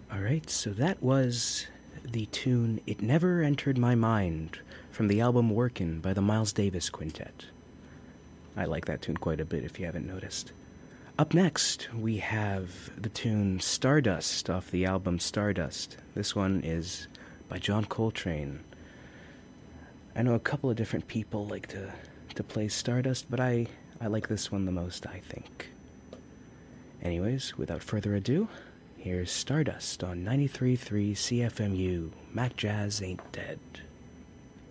Alright, so that was the tune It Never Entered My Mind from the album Workin' by the Miles Davis Quintet. I like that tune quite a bit if you haven't noticed. Up next, we have the tune Stardust off the album Stardust. This one is by John Coltrane. I know a couple of different people like to play Stardust, but I like this one the most, I think. Anyways, without further ado, here's Stardust on 93.3 CFMU. Mac Jazz Ain't Dead.